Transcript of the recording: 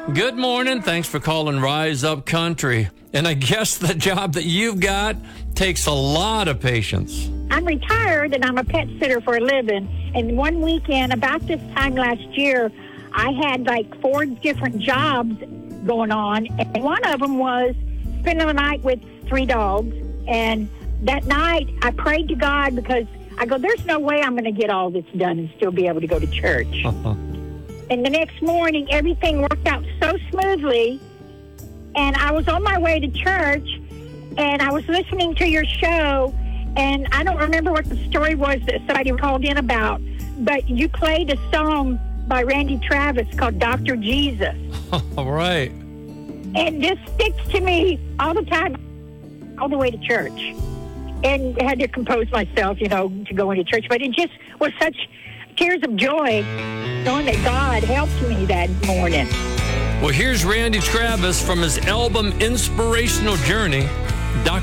Good morning. Thanks for calling Rise Up Country. And I guess the job that you've got takes a lot of patience. I'm retired and I'm a pet sitter for a living. And one weekend, about this time last year, I had like 4 different jobs going on. And one of them was spending the night with 3 dogs. And that night, I prayed to God because I go, there's no way I'm going to get all this done and still be able to go to church. And the next morning, everything worked out so smoothly. And I was on my way to church, and I was listening to your show, and I don't remember what the story was that somebody called in about, but you played a song by Randy Travis called Dr. Jesus. All right. And this sticks to me all the time, all the way to church. And I had to compose myself, to go into church. But it just was such tears of joy knowing that God helped me that morning. Well, here's Randy Travis from his album Inspirational Journey, Dr.